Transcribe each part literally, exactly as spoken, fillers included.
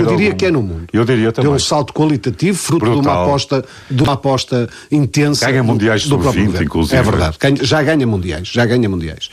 eu diria algum... que é no mundo. Eu diria também. Deu um salto qualitativo, fruto de uma, aposta, de uma aposta intensa. Ganha mundiais de sub vinte, inclusive. É verdade, ganha, já ganha mundiais, já ganha mundiais.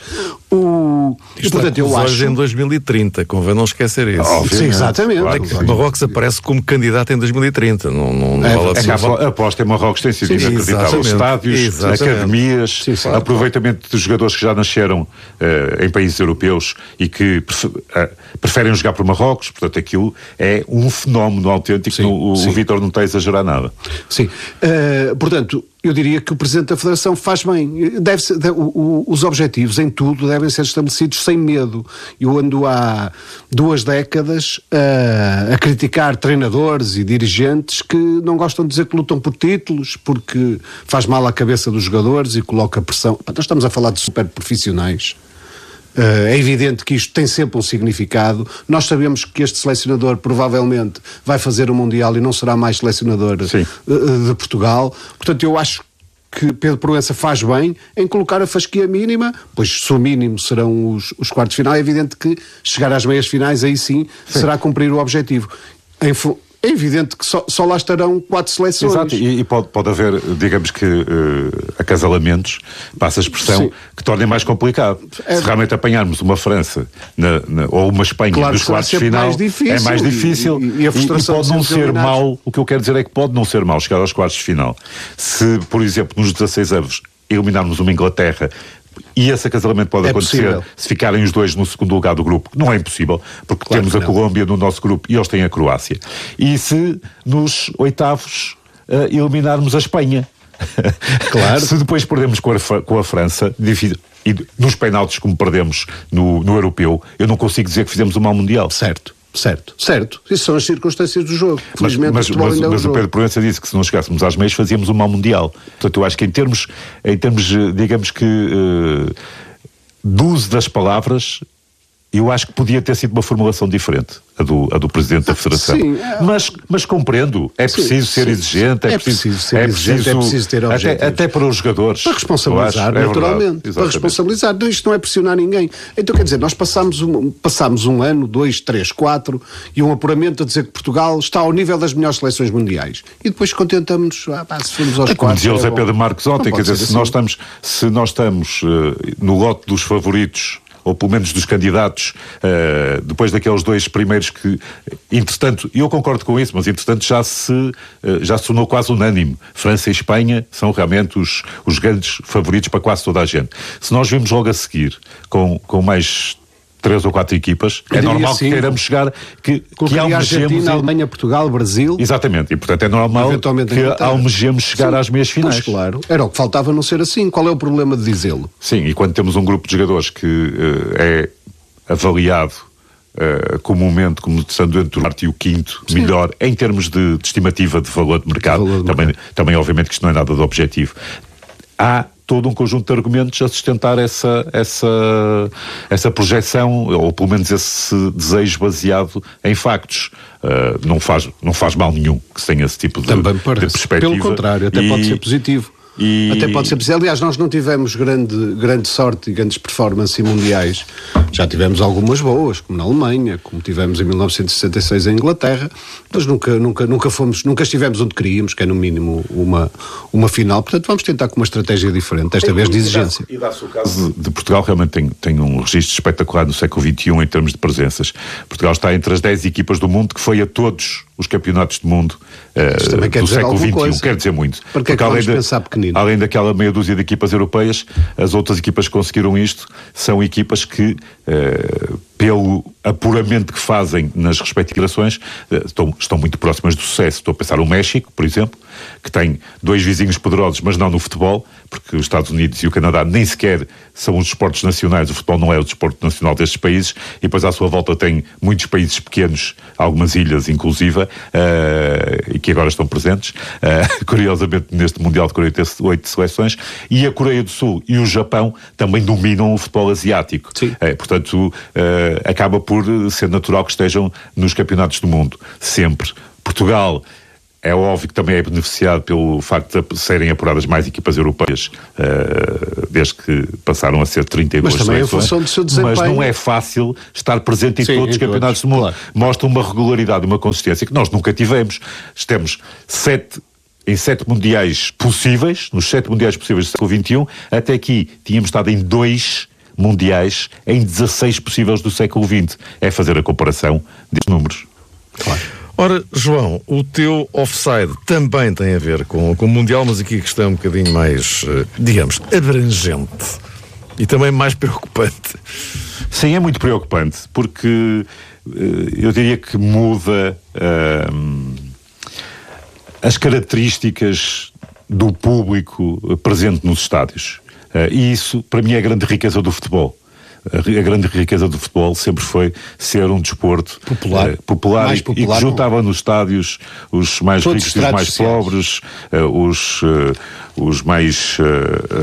O... E, portanto, eu acho... em dois mil e trinta, convém não esquecer isso. Oh, sim, exatamente. Claro que Marrocos aparece como candidato em dois mil e trinta. Não, não, não é, vale é que a aposta em Marrocos tem sido inacreditável. Estádios, exatamente. Academias, sim, sim, aproveitamento claro. de jogadores que já nasceram uh, em países europeus e que prefer, uh, preferem jogar por Marrocos. Portanto, aquilo é um fenómeno autêntico. Sim, no, o, o Vítor não está a exagerar nada. Sim. Uh, portanto, eu diria que o Presidente da Federação faz bem. Deve ser, deve, o, o, os objetivos em tudo devem ser estabelecidos sem medo. Eu ando há duas décadas uh, a criticar treinadores e dirigentes que não gostam de dizer que lutam por títulos porque faz mal à cabeça dos jogadores e coloca pressão. Nós estamos a falar de super profissionais. Uh, é evidente que isto tem sempre um significado. Nós sabemos que este selecionador provavelmente vai fazer o Mundial e não será mais selecionador uh, de Portugal. Portanto, eu acho que Pedro Proença faz bem em colocar a fasquia mínima, pois se o mínimo serão os, os quartos de final, é evidente que chegar às meias finais aí sim, sim. será cumprir o objetivo. Em fu- É evidente que só, só lá estarão quatro seleções. Exato, e, e pode, pode haver, digamos que, uh, acasalamentos, passa a expressão, Sim. que tornem mais complicado. É, Se realmente apanharmos uma França na, na, ou uma Espanha claro, nos quartos de final, mais difícil, é mais difícil e, e, a frustração e, e pode não ser eliminados. mau. O que eu quero dizer é que pode não ser mau chegar aos quartos de final. Se, por exemplo, nos dezasseis anos eliminarmos uma Inglaterra, e esse acasalamento pode é acontecer possível. se ficarem os dois no segundo lugar do grupo, não é impossível, porque claro temos a Colômbia no nosso grupo e eles têm a Croácia. E se nos oitavos uh, eliminarmos a Espanha, claro. se depois perdemos com a, com a França, difícil, e nos penaltis como perdemos no, no europeu, eu não consigo dizer que fizemos um mau Mundial. Certo. Certo, certo. Isso são as circunstâncias do jogo. Mas, mas, o mas, mas o Pedro Proença disse que se não chegássemos às meias fazíamos um mau Mundial. Portanto, eu acho que em termos, em termos digamos que, uh, do uso das palavras, eu acho que podia ter sido uma formulação diferente, a do, a do Presidente da Federação. Sim, é... mas, mas compreendo, é preciso sim, ser sim, exigente, é, é preciso, preciso ser é exigente, preciso, é preciso ter objetivos. Até, até para os jogadores. Para responsabilizar, acho, naturalmente. É para responsabilizar. Não, isto não é pressionar ninguém. Então, quer dizer, nós passámos um, passámos um ano, dois, três, quatro, e um apuramento a dizer que Portugal está ao nível das melhores seleções mundiais. E depois contentamos-nos, ah, pá, se formos aos é quartos. Como dizia o Zé Pedro Marques ontem, quer dizer, se, assim. nós estamos, se nós estamos uh, no lote dos favoritos, ou pelo menos dos candidatos, uh, depois daqueles dois primeiros que, entretanto, eu concordo com isso, mas entretanto já se, uh, já se tornou quase unânime. França e Espanha são realmente os, os grandes favoritos para quase toda a gente. Se nós vimos logo a seguir com, com mais três ou quatro equipas, eu é normal assim, que queiramos chegar, que, que almejemos... Em... Alemanha, Portugal, Brasil... Exatamente, e portanto é normal que almejemos chegar sim. às meias finais. Pois, claro, era o que faltava não ser assim. Qual é o problema de dizê-lo? Sim, e quando temos um grupo de jogadores que uh, é avaliado uh, comumente como estando entre o quarto e o quinto sim. melhor, em termos de, de estimativa de valor de mercado, valor de também, mercado. também obviamente que isto não é nada de objetivo. Há todo um conjunto de argumentos a sustentar essa, essa, essa projeção, ou pelo menos esse desejo baseado em factos. Uh, não, faz, não faz mal nenhum que se tenha esse tipo de, Também parece. de perspectiva. Pelo contrário, até e, pode ser positivo. E... Até pode ser positivo. Aliás, nós não tivemos grande, grande sorte e grandes performances em mundiais. Já tivemos algumas boas, como na Alemanha, como tivemos em mil novecentos e sessenta e seis em Inglaterra, mas nunca, nunca, nunca fomos, nunca estivemos onde queríamos, que é no mínimo uma, uma final. Portanto, vamos tentar com uma estratégia diferente, desta vez de exigência. E dá-se o caso de, de Portugal, realmente tem, tem um registro espetacular no século vinte e um em termos de presenças. Portugal está entre as dez equipas do mundo que foi a todos os campeonatos do mundo uh, do século vinte e um. Quer dizer muito. Porque, Porque é além, de, além daquela meia dúzia de equipas europeias, as outras equipas que conseguiram isto são equipas que, uh, pelo apuramento que fazem nas respectivas uh, estão, estão muito próximas do sucesso. Estou a pensar o México, por exemplo, que tem dois vizinhos poderosos, mas não no futebol, porque os Estados Unidos e o Canadá nem sequer são os desportos nacionais, o futebol não é o desporto nacional destes países, e depois à sua volta tem muitos países pequenos, algumas ilhas inclusive, uh, e que agora estão presentes, uh, curiosamente neste Mundial de quarenta e oito seleções, e a Coreia do Sul e o Japão também dominam o futebol asiático. Uh, portanto, uh, acaba por ser natural que estejam nos campeonatos do mundo, sempre. Portugal é óbvio que também é beneficiado pelo facto de serem apuradas mais equipas europeias, uh, desde que passaram a ser trinta e duas mas também seleções. Em função do seu desempenho. Mas não é fácil estar presente em Sim, todos os campeonatos todos, do mundo. claro. Mostra uma regularidade, uma consistência que nós nunca tivemos. Temos sete... em sete mundiais possíveis, nos sete mundiais possíveis do século vinte e um, até aqui tínhamos estado em dois mundiais em dezasseis possíveis do século vinte. É fazer a comparação destes números. Claro. Ora, João, o teu offside também tem a ver com, com o Mundial, mas aqui a questão é um bocadinho mais, digamos, abrangente e também mais preocupante. Sim, é muito preocupante, porque eu diria que muda uh, as características do público presente nos estádios. Uh, e isso, para mim, é a grande riqueza do futebol. A, a grande riqueza do futebol sempre foi ser um desporto popular, uh, popular, mais e, popular e que juntava nos estádios os mais Todos ricos e os mais sociais. pobres, uh, os, uh, os mais uh,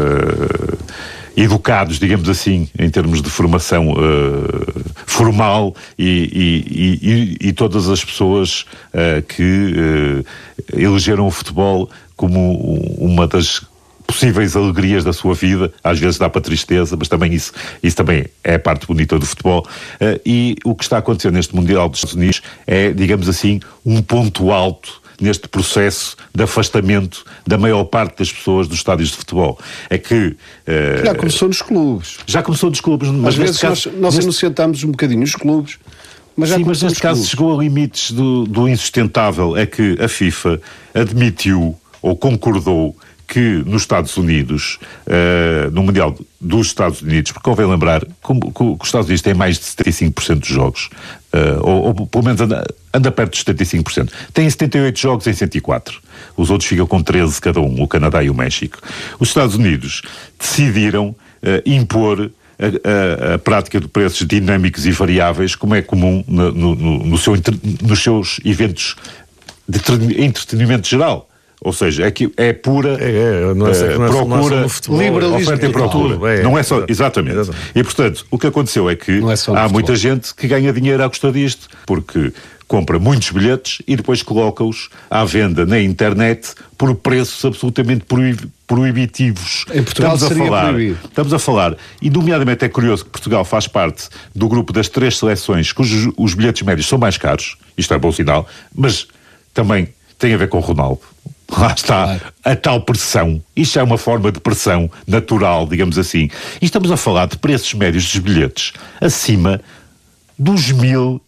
uh, educados, digamos assim, em termos de formação uh, formal e, e, e, e todas as pessoas uh, que uh, elegeram o futebol como uma das possíveis alegrias da sua vida. Às vezes dá para tristeza, mas também isso, isso também é a parte bonita do futebol. Uh, e o que está a acontecer neste Mundial dos Estados Unidos é, digamos assim, um ponto alto neste processo de afastamento da maior parte das pessoas dos estádios de futebol. É que... Uh, já começou nos clubes. Já começou nos clubes. Mas Às vezes caso, nós, nós neste... inocentamos um bocadinho os clubes, mas já Sim, mas neste caso clubes. chegou a limites do, do insustentável. É que a FIFA admitiu ou concordou que nos Estados Unidos, uh, no Mundial dos Estados Unidos, porque convém lembrar que, que os Estados Unidos têm mais de setenta e cinco por cento dos jogos, uh, ou, ou pelo menos anda, anda perto dos setenta e cinco por cento. Tem setenta e oito jogos em cento e quatro. Os outros ficam com treze cada um, o Canadá e o México. Os Estados Unidos decidiram uh, impor A, a, a prática de preços dinâmicos e variáveis, como é comum no, no, no seu, nos seus eventos de entretenimento geral. Ou seja, é que é pura é, é, não é, uh, não é procura, no futebol, oferta e procura. É, não é só, é, exatamente. exatamente. E portanto, o que aconteceu é que é há muita gente que ganha dinheiro à custa disto, porque compra muitos bilhetes e depois coloca-os à venda na internet por preços absolutamente proibitivos. proibitivos. Em Portugal estamos a seria falar, proibido. Estamos a falar, e nomeadamente é curioso que Portugal faz parte do grupo das três seleções cujos os bilhetes médios são mais caros, isto é bom sinal, mas também tem a ver com o Ronaldo. Lá está claro. A tal pressão. Isto é uma forma de pressão natural, digamos assim. E estamos a falar de preços médios dos bilhetes acima dos mil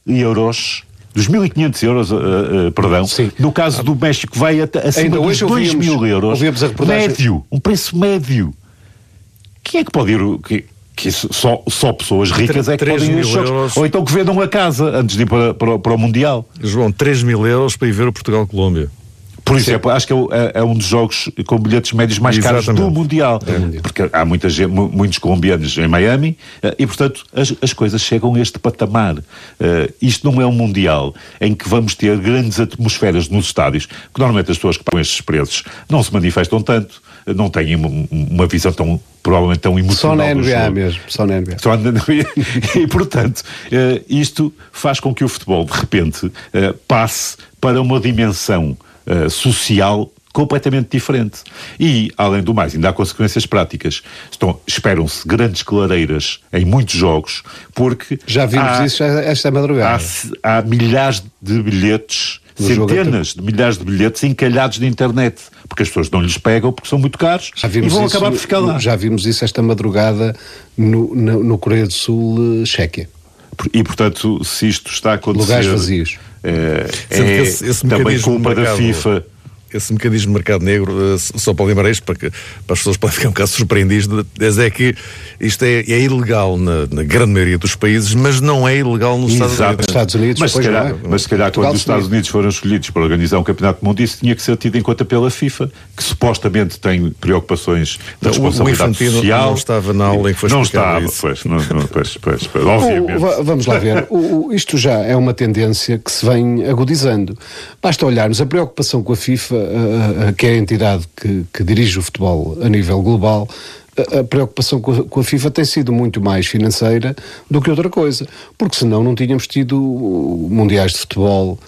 euros, dos mil e quinhentos euros, uh, uh, perdão. Sim. No caso do México vai até acima Ainda dos hoje dois ouvíamos, mil euros. ouvíamos a reportagem. Médio. Um preço médio. Quem é que pode ir... Que, que só, só pessoas ricas é que podem ir aos jogos. Euros. Ou então que vendam a casa antes de ir para, para, para o Mundial. João, três mil euros para ir ver o Portugal-Colômbia. Por exemplo, acho que é, é um dos jogos com bilhetes médios mais Exatamente. caros do Mundial. É. Porque há muita gente, muitos colombianos em Miami e, portanto, as, as coisas chegam a este patamar. Uh, isto não é um Mundial em que vamos ter grandes atmosferas nos estádios, que normalmente as pessoas que pagam estes preços não se manifestam tanto, não têm uma, uma visão tão, provavelmente tão emocional. Só na N B A jogo. mesmo, só na N B A. Só na N B A. E, portanto, uh, isto faz com que o futebol, de repente, uh, passe para uma dimensão Uh, social completamente diferente. E, além do mais, ainda há consequências práticas. Estão, esperam-se grandes clareiras em muitos jogos, porque... Já vimos há, isso esta madrugada. Há, há milhares de bilhetes, No centenas de milhares de bilhetes encalhados na internet, porque as pessoas não lhes pegam porque são muito caros Já e vimos vão isso, acabar por ficar lá. Já vimos isso esta madrugada no, no, no Coreia do Sul, Chequia. E, portanto, se isto está a acontecer... Lugares vazios. É, é esse, esse também culpa da FIFA. Esse mecanismo de mercado negro, só para lembrar isto, para, que, para as pessoas podem ficar um bocado surpreendidas, é que isto é, é ilegal na, na grande maioria dos países, mas não é ilegal nos Estados Unidos. Nos Estados Unidos, mas, se calhar, é. mas se calhar Portugal, quando os Estados Unidos foram escolhidos para organizar um campeonato do mundo, isso tinha que ser tido em conta pela FIFA, que supostamente tem preocupações de responsabilidade o Infantino social. Não estava na aula em que foi Não explicado estava, isso. pois, não, não, pois, pois, pois, obviamente. O, vamos lá ver, o, o, isto já é uma tendência que se vem agudizando. Basta olharmos a preocupação com a FIFA, a, a, que é a entidade que, que dirige o futebol a nível global. A, a preocupação com a, com a FIFA tem sido muito mais financeira do que outra coisa, porque senão não tínhamos tido mundiais de futebol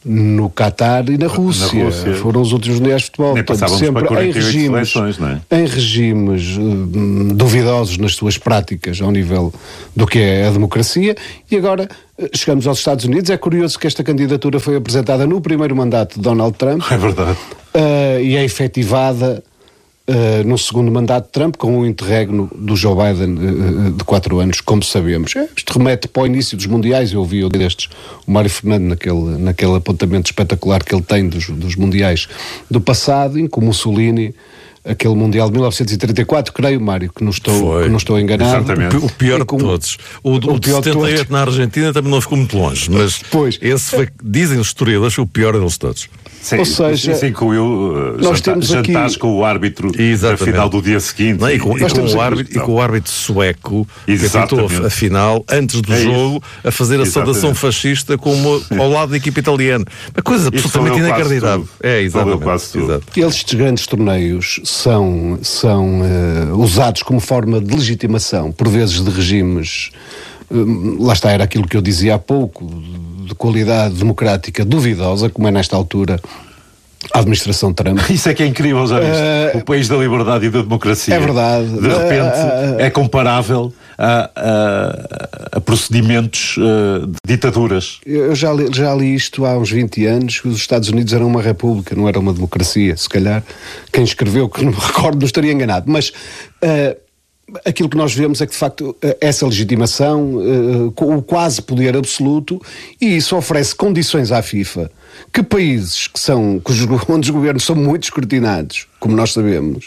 no Qatar e na Rússia. Na Rússia. Foram os últimos mundiais de futebol. Nem Portanto, passávamos sempre para quarenta e oito em regimes, seleções, não é? em regimes hum, duvidosos nas suas práticas ao nível do que é a democracia. E agora chegamos aos Estados Unidos. É curioso que esta candidatura foi apresentada no primeiro mandato de Donald Trump. É verdade. Uh, e é efetivada uh, no segundo mandato de Trump, com o interregno do Joe Biden uh, de quatro anos, como sabemos. Isto remete para o início dos mundiais. Eu ouvi destes o Mário Fernando naquele, naquele apontamento espetacular que ele tem dos, dos mundiais do passado, em que o Mussolini, aquele Mundial de mil novecentos e trinta e quatro, creio, Mário, que não estou, que não estou enganado. Exatamente. O pior com, de todos. O, o, o de pior setenta e oito de todos. na Argentina também não ficou muito longe, mas Pois. esse foi, dizem os historiadores, o pior deles todos. Sim, Ou seja, isso incluiu uh, nós janta, temos jantares aqui... com o árbitro Exatamente. na final do dia seguinte. Não, e, com, e, com o árbitro, e com o árbitro sueco que apitou a final antes do é jogo isso. a fazer a Exatamente. saudação fascista como, ao lado da equipe italiana. Uma coisa absolutamente inacreditável. É, exatamente. Exato. Estes grandes torneios são, são uh, usados como forma de legitimação, por vezes de regimes, uh, lá está, era aquilo que eu dizia há pouco, de qualidade democrática duvidosa, como é nesta altura a administração Trump. Isso é que é incrível, já viste? Uh, o país da liberdade e da democracia. É verdade. De repente Uh, uh, é comparável a, a, a procedimentos uh, de ditaduras. Eu já li, já li isto há uns vinte anos, que os Estados Unidos eram uma república, não era uma democracia. Se calhar quem escreveu, que não me recordo, não estaria enganado. Mas uh, aquilo que nós vemos é que, de facto, essa legitimação, uh, o quase poder absoluto, e isso oferece condições à FIFA que países que são, cujos, onde os governos são muito escrutinados, como nós sabemos,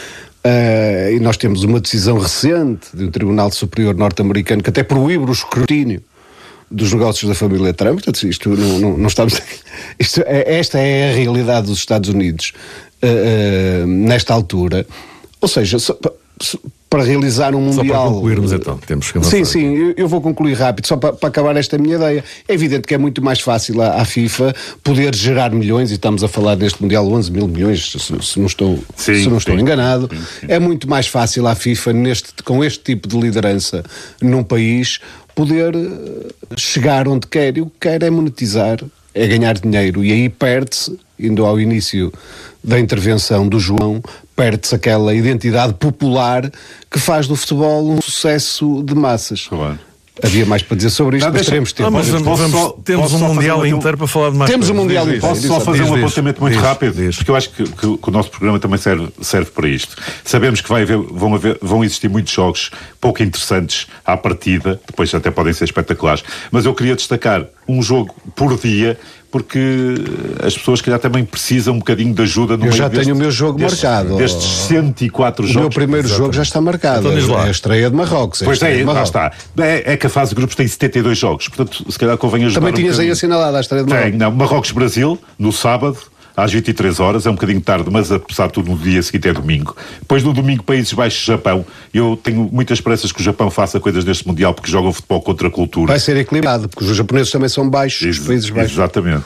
uh, e nós temos uma decisão recente de um Tribunal Superior norte-americano que até proíbe o escrutínio dos negócios da família Trump. Portanto, isto não, não, não estamos... Isto é, esta é a realidade dos Estados Unidos uh, uh, nesta altura. Ou seja, so, so, para realizar um Mundial... Só para concluirmos então, temos que avançar. Sim, sim, eu, eu vou concluir rápido, só para, para acabar esta minha ideia. É evidente que é muito mais fácil à, à FIFA poder gerar milhões, e estamos a falar neste Mundial onze mil milhões, se, se não estou, sim, se não estou sim, enganado. sim, sim. É muito mais fácil à FIFA, neste, com este tipo de liderança num país, poder chegar onde quer, e o que quer é monetizar, é ganhar dinheiro, e aí perde-se, indo ao início da intervenção do João, perde-se aquela identidade popular que faz do futebol um sucesso de massas. Claro. Havia mais para dizer sobre isto, Não, mas deixa- teremos tempo. Ah, mas vamos, Posso só- temos posso um só Mundial fazer uma- inteiro para falar de mais Temos um coisas. Mundial Diz, inteiro. diz, Posso só diz, fazer diz, um diz, apontamento muito diz, rápido, diz. porque eu acho que, que- que o nosso programa também serve, serve para isto. Sabemos que vai haver, vão, haver, vão existir muitos jogos pouco interessantes à partida, depois até podem ser espetaculares, mas eu queria destacar um jogo por dia, porque as pessoas, se calhar, também precisam um bocadinho de ajuda no Eu meio já tenho deste- o meu jogo destes, marcado. destes cento e quatro O jogos. meu primeiro jogo já está marcado. Então diz lá. É a estreia de Marrocos. É a Pois estreia é, de lá Marrocos. está. É, é que a fase de grupos tem setenta e dois jogos, portanto, se calhar convém ajudar Também um tinhas aí bocadinho. assinalado a estreia de Marrocos. Tem, não, Marrocos-Brasil, no sábado, às vinte e três horas, é um bocadinho tarde, mas apesar de tudo, no dia seguinte é domingo. Depois no domingo, Países Baixos-Japão. Eu tenho muitas esperanças que o Japão faça coisas neste Mundial, porque jogam futebol contra a cultura. Vai ser equilibrado, porque os japoneses também são baixos, os Ex- países baixos. Exatamente.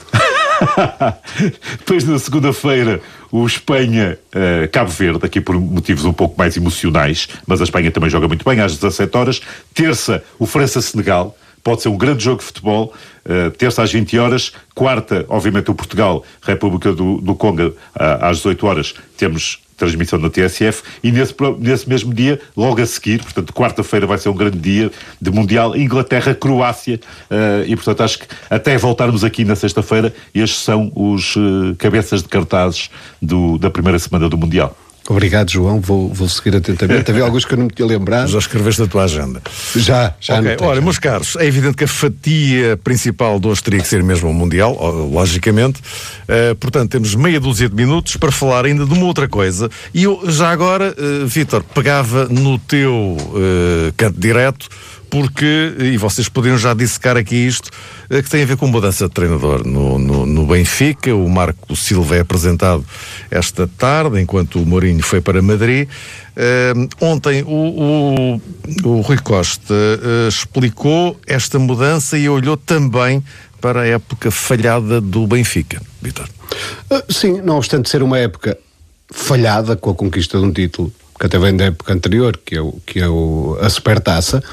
Depois na segunda-feira o Espanha-Cabo Verde, aqui por motivos um pouco mais emocionais, mas a Espanha também joga muito bem, às dezassete horas. Terça, o França-Senegal. Pode ser um grande jogo de futebol, uh, terça às vinte horas, quarta, obviamente, o Portugal, República do, do Congo, uh, às dezoito horas, temos transmissão na T S F, e nesse, nesse mesmo dia, logo a seguir, portanto, quarta-feira vai ser um grande dia de Mundial, Inglaterra-Croácia, uh, e portanto acho que até voltarmos aqui na sexta-feira, estes são os uh, cabeças de cartazes do, da primeira semana do Mundial. Obrigado, João, vou, vou seguir atentamente. Havia alguns que eu não me tinha lembrado. Já escreveste a tua agenda. Já, já Ok, anotei, olha, já. meus caros, é evidente que a fatia principal de hoje teria que ser mesmo o Mundial, logicamente. Uh, portanto, temos meia dúzia de minutos para falar ainda de uma outra coisa. E eu, já agora, uh, Vítor, pegava no teu uh, canto direto, porque, e vocês poderiam já dissecar aqui isto, uh, que tem a ver com mudança de treinador no, no, no Benfica. O Marco Silva é apresentado esta tarde, enquanto o Mourinho foi para Madrid. Uh, ontem o, o, o Rui Costa uh, explicou esta mudança e olhou também para a época falhada do Benfica. Vítor. Uh, sim, não obstante ser uma época falhada com a conquista de um título, que até vem da época anterior, que é, o, que é o, a Supertaça,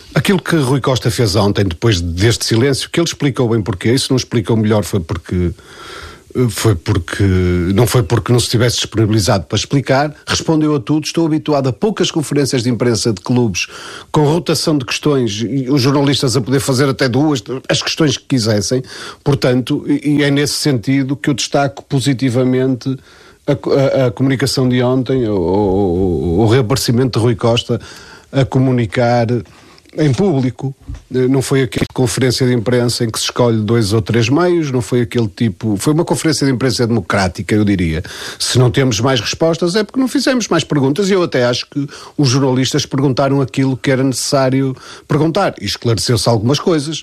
Aquilo que Rui Costa fez ontem, depois deste silêncio, que ele explicou bem porquê, isso não explicou melhor foi porque... Foi porque, não foi porque não se tivesse disponibilizado para explicar, respondeu a tudo. Estou habituado a poucas conferências de imprensa de clubes com rotação de questões e os jornalistas a poder fazer até duas, as questões que quisessem, portanto, e é nesse sentido que eu destaco positivamente a, a, a comunicação de ontem, o, o, o reaparecimento de Rui Costa a comunicar em público. Não foi aquele conferência de imprensa em que se escolhe dois ou três meios, não foi aquele tipo... Foi uma conferência de imprensa democrática, eu diria. Se não temos mais respostas é porque não fizemos mais perguntas, e eu até acho que os jornalistas perguntaram aquilo que era necessário perguntar, e esclareceu-se algumas coisas.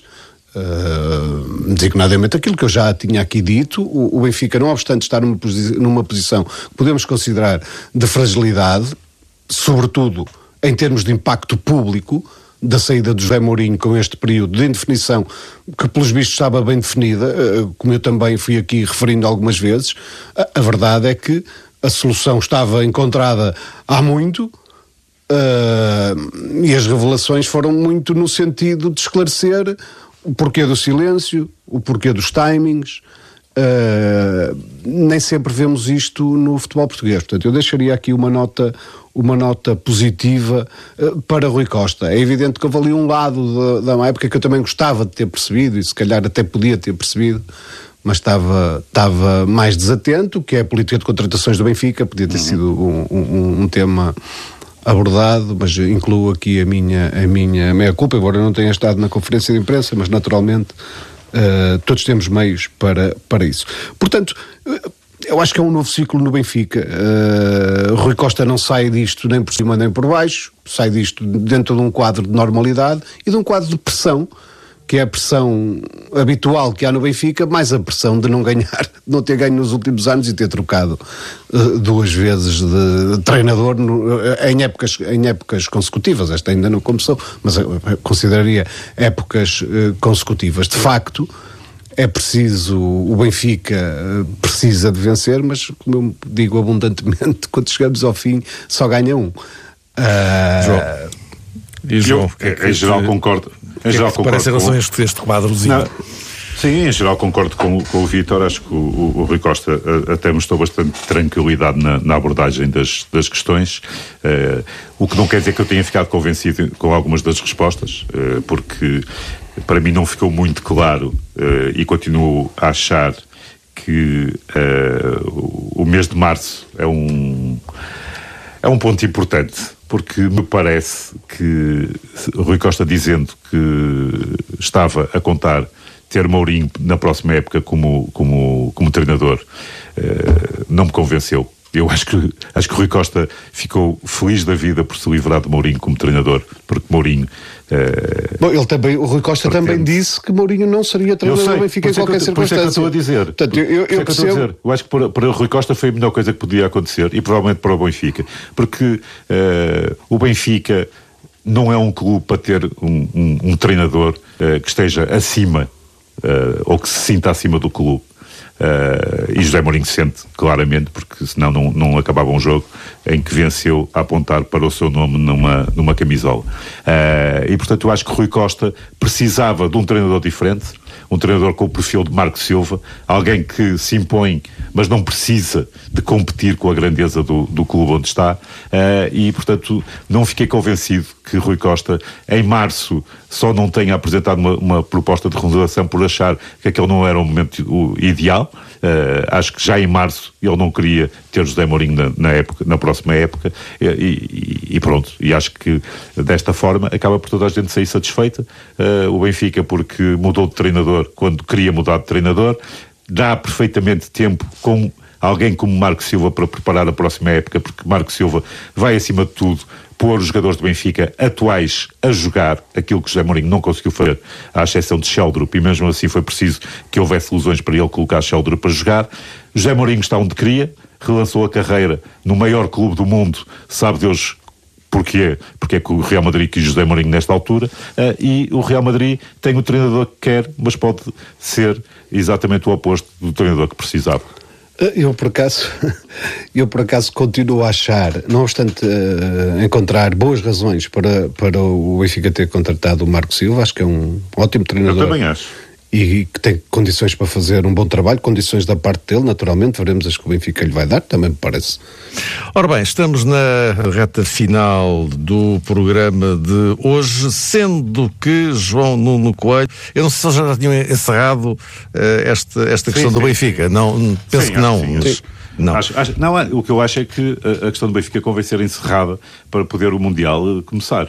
Uh, designadamente aquilo que eu já tinha aqui dito, o, o Benfica, não obstante estar numa, posi- numa posição que podemos considerar de fragilidade, sobretudo em termos de impacto público, da saída do José Mourinho com este período de indefinição, que pelos vistos estava bem definida, como eu também fui aqui referindo algumas vezes, a, a verdade é que a solução estava encontrada há muito, uh, e as revelações foram muito no sentido de esclarecer o porquê do silêncio, o porquê dos timings. Uh, nem sempre vemos isto no futebol português. Portanto, eu deixaria aqui uma nota, uma nota positiva uh, para Rui Costa. É evidente que houve ali um lado da, da época que eu também gostava de ter percebido, e se calhar até podia ter percebido, mas estava, estava mais desatento, que é a política de contratações do Benfica. Podia ter sido um, um, um tema abordado, mas incluo aqui a minha, a minha meia-culpa, embora eu não tenha estado na conferência de imprensa, mas naturalmente Uh, todos temos meios para, para isso. Portanto, uh, eu acho que é um novo ciclo no Benfica. Uh, Rui Costa não sai disto nem por cima nem por baixo, sai disto dentro de um quadro de normalidade e de um quadro de pressão, que é a pressão habitual que há no Benfica, mais a pressão de não ganhar, de não ter ganho nos últimos anos e ter trocado uh, duas vezes de treinador no, em, épocas, em épocas consecutivas. Esta ainda não começou, mas eu consideraria épocas uh, consecutivas. De facto, é preciso, o Benfica uh, precisa de vencer, mas como eu digo abundantemente, quando chegamos ao fim só ganha um. Uh, João. E João, eu, que, em geral te, concordo. Em que geral é que concordo parece em relação a este, este quadrozinho? Não, sim, em geral concordo com, com o Vítor. Acho que o, o, o Rui Costa uh, até mostrou bastante tranquilidade na, na abordagem das, das questões, uh, o que não quer dizer que eu tenha ficado convencido com algumas das respostas, uh, porque para mim não ficou muito claro, uh, e continuo a achar que uh, o mês de março é um, é um ponto importante, porque me parece que Rui Costa dizendo que estava a contar ter Mourinho na próxima época como, como, como treinador, uh, não me convenceu. Eu acho que, acho que Rui Costa ficou feliz da vida por se livrar de Mourinho como treinador, porque Mourinho... Uh, Bom, ele também, o Rui Costa pretende... também disse que Mourinho não seria treinador do Benfica em qualquer circunstância. Por isso é que eu estou a dizer. Portanto, eu, eu, eu, percebo... eu, dizer. eu acho que para, para o Rui Costa foi a melhor coisa que podia acontecer, e provavelmente para o Benfica, porque uh, o Benfica não é um clube para ter um, um, um treinador uh, que esteja acima, uh, ou que se sinta acima do clube. Uh, e José Mourinho sente claramente, porque senão não, não acabava um jogo em que venceu a apontar para o seu nome numa, numa camisola. Uh, e portanto eu acho que Rui Costa precisava de um treinador diferente, um treinador com o perfil de Marco Silva, alguém que se impõe, mas não precisa de competir com a grandeza do, do clube onde está, uh, e portanto não fiquei convencido que Rui Costa em março só não tenha apresentado uma, uma proposta de renovação por achar que aquele não era o momento o ideal. Uh, acho que já em março ele não queria ter José Mourinho na, na, época, na próxima época, e, e, e pronto, e acho que desta forma acaba por toda a gente sair satisfeita. Uh, o Benfica, porque mudou de treinador quando queria mudar de treinador, dá perfeitamente tempo com alguém como Marco Silva para preparar a próxima época, porque Marco Silva vai acima de tudo pôr os jogadores do Benfica atuais a jogar aquilo que José Mourinho não conseguiu fazer, à exceção de Sheldrup, e mesmo assim foi preciso que houvesse lesões para ele colocar Sheldrup a jogar. José Mourinho está onde queria, relançou a carreira no maior clube do mundo, sabe Deus porquê, porque é que o Real Madrid quis José Mourinho nesta altura, uh, e o Real Madrid tem o treinador que quer, mas pode ser exatamente o oposto do treinador que precisava. Eu por acaso, eu por acaso continuo a achar, não obstante uh, encontrar boas razões para, para o Benfica ter contratado o Marco Silva, acho que é um ótimo treinador. Eu também acho. E que tem condições para fazer um bom trabalho, condições da parte dele, naturalmente, veremos as que o Benfica lhe vai dar, também me parece. Ora bem, estamos na reta final do programa de hoje, sendo que João Nuno Coelho, eu não sei se já tinham encerrado uh, esta, esta questão sim, do sim, Benfica, sim. não, penso sim, que não. Sim, mas, não. Acho, acho, não, o que eu acho é que a, a questão do Benfica convém ser encerrada para poder o Mundial começar.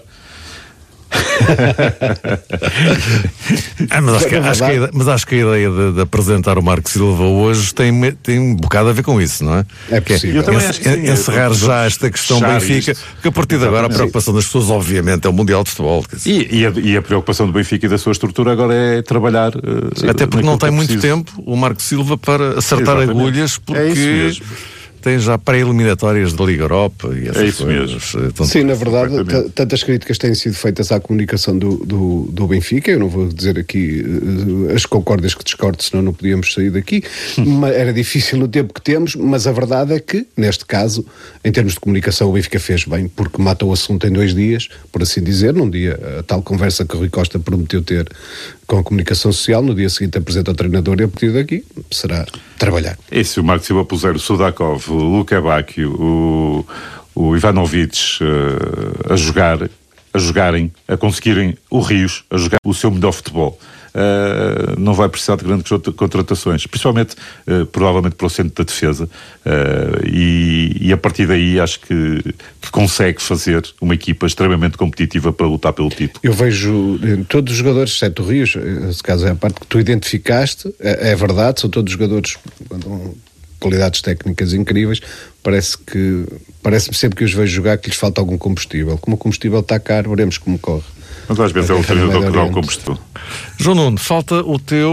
ah, mas, acho que, acho que ideia, mas acho que a ideia de, de apresentar o Marco Silva hoje tem, tem um bocado a ver com isso, não é? É possível. Que é, sim, en, encerrar já esta questão Benfica, isto. Porque a partir de agora a preocupação das pessoas, obviamente, é o Mundial de Futebol. E, e, a, e a preocupação do Benfica e da sua estrutura agora é trabalhar. Uh, Até porque não tem muito preciso. tempo o Marco Silva para acertar Exatamente. agulhas, porque. É isso mesmo. Tem já pré-eliminatórias da Liga Europa e essas é isso coisas. Mesmo. Então, sim, na verdade, t- tantas críticas têm sido feitas à comunicação do, do, do Benfica. Eu não vou dizer aqui uh, as concórdias que discordo, senão não podíamos sair daqui. Mas era difícil no tempo que temos, mas a verdade é que, neste caso, em termos de comunicação, o Benfica fez bem, porque mata o assunto em dois dias, por assim dizer. Num dia, a tal conversa que o Rui Costa prometeu ter com a comunicação social, no dia seguinte apresenta o treinador e a partir daqui será trabalhar. E se o Marco Silva puser o Sudakov, o Luka Bacchio, o, o Ivanovic uh, a jogar, a jogarem, a conseguirem o Rios, a jogar o seu melhor futebol, uh, não vai precisar de grandes contratações, principalmente, uh, provavelmente para o centro da defesa, uh, e, e a partir daí acho que, que consegue fazer uma equipa extremamente competitiva para lutar pelo título. Eu vejo todos os jogadores, exceto o Rios, esse caso é a parte que tu identificaste, é, é verdade, são todos jogadores com qualidades técnicas incríveis, parece que parece-me sempre que os vejo jogar que lhes falta algum combustível. Como o combustível está caro, veremos como corre. Mas às vezes é o treinador que dá o combustível. João Nuno, falta o teu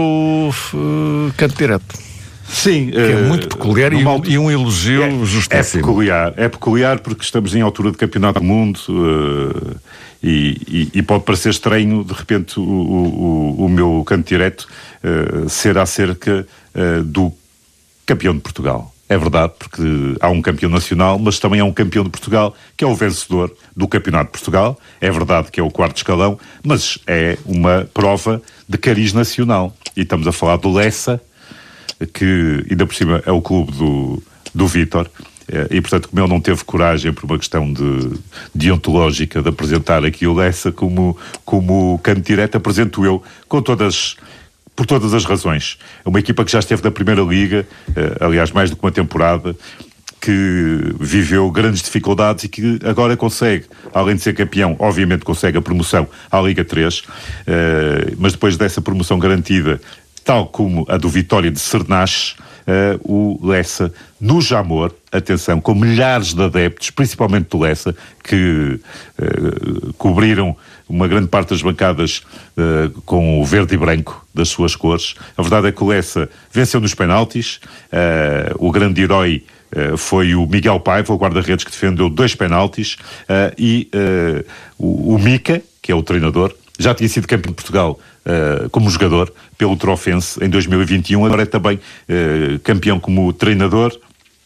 uh, canto direto. Sim. Que é muito peculiar e, altura, e um elogio é, justíssimo. É peculiar, é peculiar porque estamos em altura de campeonato do mundo uh, e, e, e pode parecer estranho, de repente, o, o, o meu canto direto uh, ser acerca uh, do campeão de Portugal. É verdade, porque há um campeão nacional, mas também há um campeão de Portugal, que é o vencedor do Campeonato de Portugal. É verdade que é o quarto escalão, mas é uma prova de cariz nacional. E estamos a falar do Lessa, que ainda por cima é o clube do, do Vítor. E, portanto, como ele não teve coragem, por uma questão de deontológica, de apresentar aqui o Lessa como, como canto direto, apresento eu com todas... por todas as razões. É uma equipa que já esteve na Primeira Liga, eh, aliás, mais do que uma temporada, que viveu grandes dificuldades e que agora consegue, além de ser campeão, obviamente consegue a promoção à Liga três, eh, mas depois dessa promoção garantida, tal como a do Vitória de Cernache, Uh, o Lessa no Jamor, atenção, com milhares de adeptos, principalmente do Lessa, que uh, cobriram uma grande parte das bancadas uh, com o verde e branco das suas cores. A verdade é que o Lessa venceu nos penaltis, uh, o grande herói uh, foi o Miguel Paiva, o guarda-redes, que defendeu dois penaltis, uh, e uh, o, o Mica, que é o treinador, já tinha sido campeão de Portugal uh, como jogador pelo Trofense em dois mil e vinte e um, agora é também uh, campeão como treinador,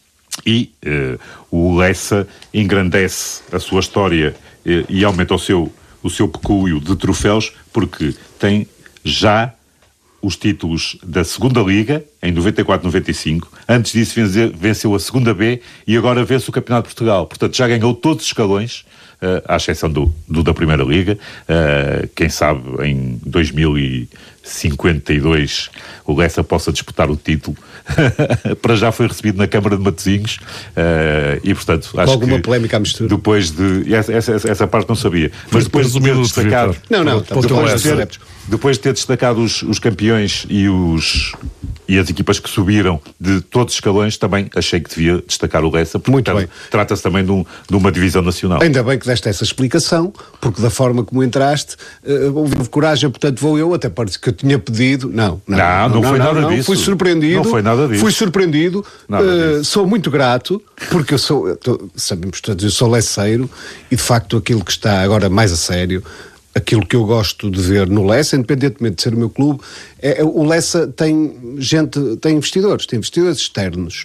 e uh, o Lessa engrandece a sua história uh, e aumenta o seu, o seu pecúlio de troféus, porque tem já os títulos da Segunda Liga, em noventa e quatro noventa e cinco. Antes disso venceu, venceu a Segunda B e agora vence o Campeonato de Portugal. Portanto, já ganhou todos os escalões, uh, à exceção do, do da Primeira Liga. Uh, quem sabe em dois mil e cinquenta e dois o Lessa possa disputar o título. Para já foi recebido na Câmara de Matosinhos, uh, e portanto acho com alguma que polémica à mistura. Depois de essa, essa, essa parte não sabia, mas depois de ter destacado, não, não, depois, de ter, depois de ter destacado os, os campeões e os e as equipas que subiram de todos os escalões, também achei que devia destacar o Lessa, porque muito bem. Trata-se também de, um, de uma divisão nacional. Ainda bem que deste essa explicação, porque da forma como entraste, uh, houve coragem, portanto vou eu, até parece que eu tinha pedido. Não, não, não, não, não foi não, nada não, disso. Fui surpreendido. Não foi nada disso. Fui surpreendido. Uh, sou muito grato, porque eu sou, eu tô, sabemos todos, eu sou lesseiro, e de facto aquilo que está agora mais a sério, aquilo que eu gosto de ver no Lessa, independentemente de ser o meu clube, é, é, o Lessa tem gente, tem investidores, tem investidores externos,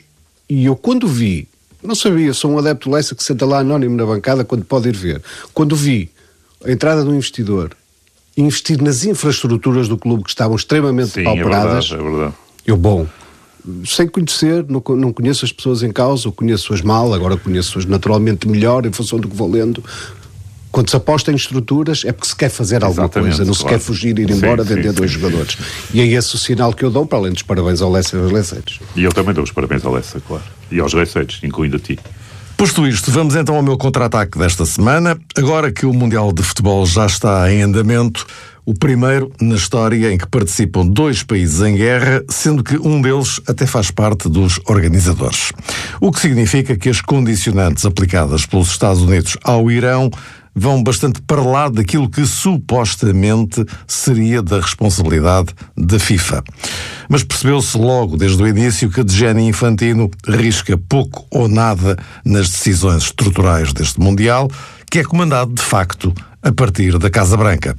E eu quando vi, não sabia, sou um adepto do Leicester que senta lá anónimo na bancada quando pode ir ver. Quando vi a entrada do investidor investir nas infraestruturas do clube que estavam extremamente Sim, pauperadas, é verdade, é verdade. Eu, bom, sem conhecer, não, não conheço as pessoas em causa, eu conheço-as mal, agora conheço-as naturalmente melhor em função do que vou lendo. Quando se aposta em estruturas é porque se quer fazer alguma Exatamente, coisa, não claro. se quer fugir, ir embora, Sim, vender sim, dois sim. jogadores. E é esse o sinal que eu dou, para além dos parabéns ao Leicester e aos Leiceiros. E eu também dou os parabéns ao Leicester, claro. E aos Leiceiros, incluindo a ti. Posto isto, vamos então ao meu contra-ataque desta semana. Agora que o Mundial de Futebol já está em andamento, o primeiro na história em que participam dois países em guerra, sendo que um deles até faz parte dos organizadores. O que significa que as condicionantes aplicadas pelos Estados Unidos ao Irão vão bastante para lá daquilo que supostamente seria da responsabilidade da FIFA. Mas percebeu-se logo desde o início que Gianni Infantino risca pouco ou nada nas decisões estruturais deste Mundial, que é comandado de facto a partir da Casa Branca.